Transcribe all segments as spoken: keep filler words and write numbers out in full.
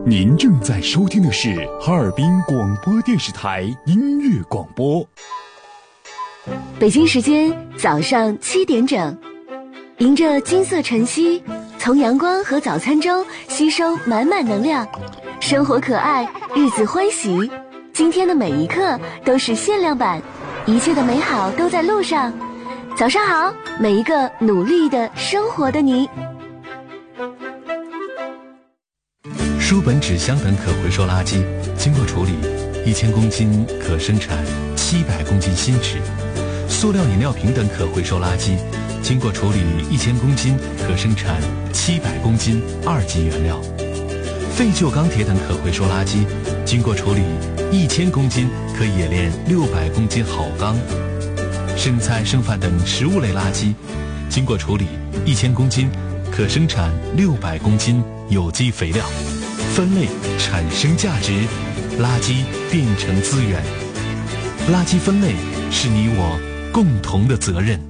您正在收听的是哈尔滨广播电视台音乐广播。 北京时间早上七点整，迎着金色晨曦，从阳光和早餐中吸收满满能量，生活可爱，日子欢喜。今天的每一刻都是限量版，一切的美好都在路上。早上好，每一个努力的生活的你。 书本、纸箱等可回收垃圾经过处理，一千公斤可生产七百公斤新纸；塑料饮料瓶等可回收垃圾经过处理，一千公斤可生产七百公斤二级原料；废旧钢铁等可回收垃圾经过处理，一千公斤可冶炼六百公斤好钢；剩菜剩饭等食物类垃圾经过处理，一千公斤可生产六百公斤有机肥料。分类产生价值，垃圾变成资源。垃圾分类是你我共同的责任。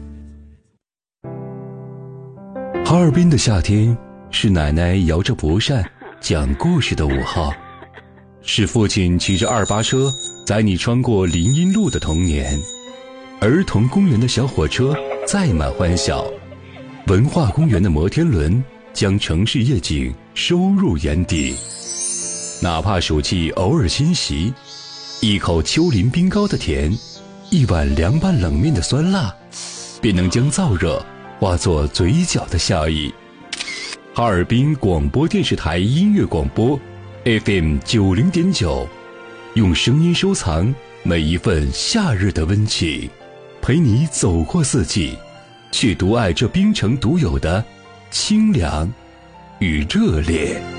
哈尔滨的夏天，是奶奶摇着蒲扇讲故事的午后，是父亲骑着二八车载你穿过林荫路的童年，儿童公园的小火车载满欢笑，文化公园的摩天轮将城市夜景收入眼底。哪怕暑气偶尔侵袭，一口丘陵冰糕的甜，一碗凉拌冷面的酸辣，便能将燥热化作嘴角的笑意。哈尔滨广播电视台音乐广播 F M 九零点九，用声音收藏每一份夏日的温情，陪你走过四季，去独爱这冰城独有的清凉与热烈。